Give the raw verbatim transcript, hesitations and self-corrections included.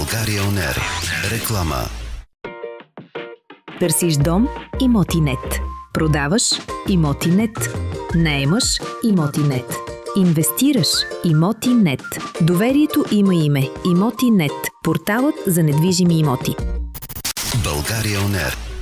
България Он Ер. Реклама. Търсиш дом? Имотинет. Продаваш? Имотинет. Наемаш? Имотинет. Инвестираш? Имотинет. Доверието има име. Имотинет. Порталът за недвижими имоти. България Он Ер.